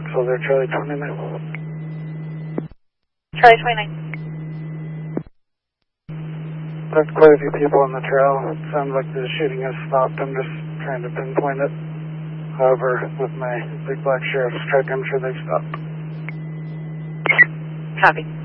Maxwell there, Charlie 29. Charlie 29. There's quite a few people on the trail. It sounds like the shooting has stopped. I'm just trying to pinpoint it. However, with my big black sheriff's truck, I'm sure they've stopped. Copy.